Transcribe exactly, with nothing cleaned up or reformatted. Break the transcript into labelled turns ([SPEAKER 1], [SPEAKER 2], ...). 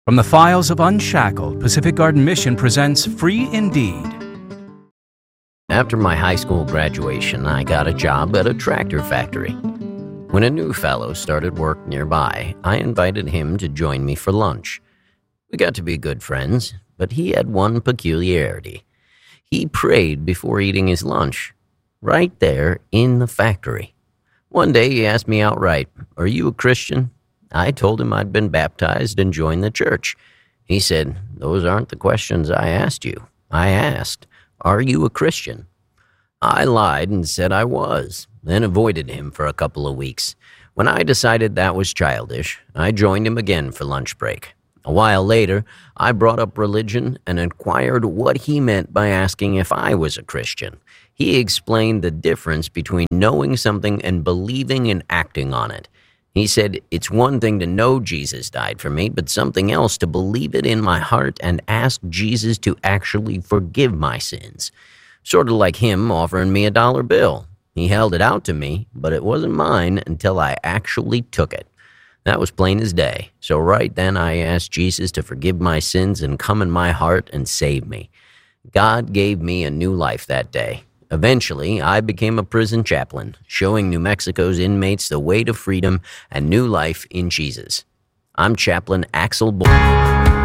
[SPEAKER 1] From the files of Unshackled, Pacific Garden Mission presents Free Indeed.
[SPEAKER 2] After my high school graduation, I got a job at a tractor factory. When a new fellow started work nearby, I invited him to join me for lunch. We got to be good friends, but he had one peculiarity. He prayed before eating his lunch, right there in the factory. One day he asked me outright, "Are you a Christian?" I told him I'd been baptized and joined the church. He said, "Those aren't the questions I asked you. I asked, are you a Christian?" I lied and said I was, then avoided him for a couple of weeks. When I decided that was childish, I joined him again for lunch break. A while later, I brought up religion and inquired what he meant by asking if I was a Christian. He explained the difference between knowing something and believing and acting on it. He said, "It's one thing to know Jesus died for me, but something else to believe it in my heart and ask Jesus to actually forgive my sins." Sort of like him offering me a dollar bill. He held it out to me, but it wasn't mine until I actually took it. That was plain as day. So right then I asked Jesus to forgive my sins and come in my heart and save me. God gave me a new life that day. Eventually, I became a prison chaplain, showing New Mexico's inmates the way to freedom and new life in Jesus. I'm Chaplain Axel Boyd.